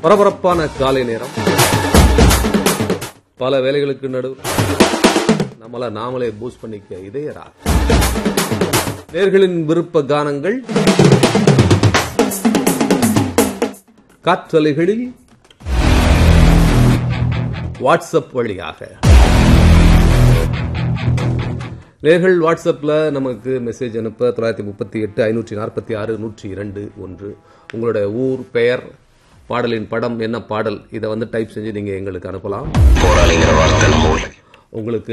பரபரப்பான காலை நேரம், பல வேலைகளுக்கு நடுவில் நம்மள நாமளே பூஸ்ட் பண்ணிக்க இதயரா நேர்களின் விருப்ப கானங்கள் காற்றலைகளில் வாட்ஸ்அப் வழியாக. நேர்கள் வாட்ஸ்அப்ல நமக்கு மெசேஜ் அனுப்ப 938-546-102 உங்களுடைய ஊர், பெயர், பாடலின் படம், என்ன பாடல், இதை டைப் செஞ்சு நீங்க எங்களுக்கு அனுப்பலாம். உங்களுக்கு